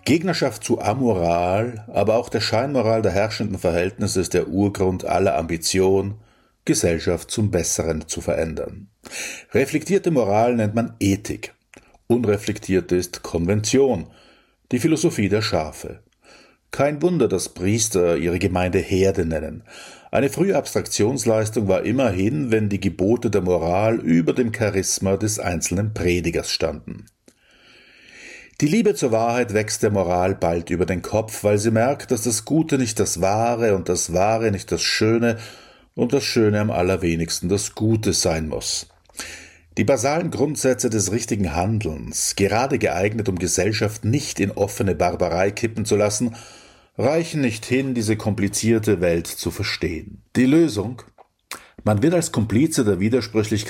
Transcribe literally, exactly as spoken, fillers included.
Gegnerschaft zu Amoral, aber auch der Scheinmoral der herrschenden Verhältnisse ist der Urgrund aller Ambition, Gesellschaft zum Besseren zu verändern. Reflektierte Moral nennt man Ethik. Unreflektierte ist Konvention, die Philosophie der Schafe. Kein Wunder, dass Priester ihre Gemeinde Herde nennen. Eine frühe Abstraktionsleistung war immerhin, wenn die Gebote der Moral über dem Charisma des einzelnen Predigers standen. Die Liebe zur Wahrheit wächst der Moral bald über den Kopf, weil sie merkt, dass das Gute nicht das Wahre und das Wahre nicht das Schöne und das Schöne am allerwenigsten das Gute sein muss. Die basalen Grundsätze des richtigen Handelns, gerade geeignet, um Gesellschaft nicht in offene Barbarei kippen zu lassen, reichen nicht hin, diese komplizierte Welt zu verstehen. Die Lösung? Man wird als Komplize der Widersprüchlichkeit